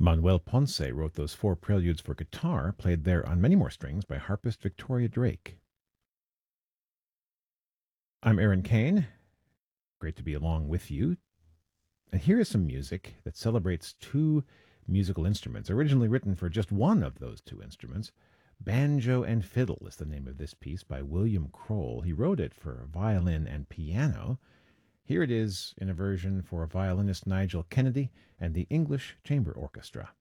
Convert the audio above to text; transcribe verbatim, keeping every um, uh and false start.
Manuel Ponce wrote those four preludes for guitar, played there on many more strings by harpist Victoria Drake. I'm Aaron Kane. Great to be along with you. And here is some music that celebrates two musical instruments, originally written for just one of those two instruments. Banjo and Fiddle is the name of this piece by William Kroll. He wrote it for violin and piano. Here it is in a version for violinist Nigel Kennedy and the English Chamber Orchestra.